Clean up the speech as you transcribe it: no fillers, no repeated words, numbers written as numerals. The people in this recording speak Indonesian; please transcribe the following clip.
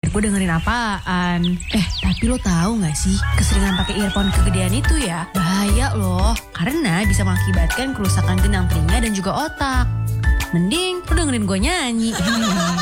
gue dengerin apaan. Tapi lo tahu gak sih, keseringan pakai earphone kegedean itu ya bahaya loh. Karena bisa mengakibatkan kerusakan genang telinga dan juga otak. Mending lo dengerin gue nyanyi.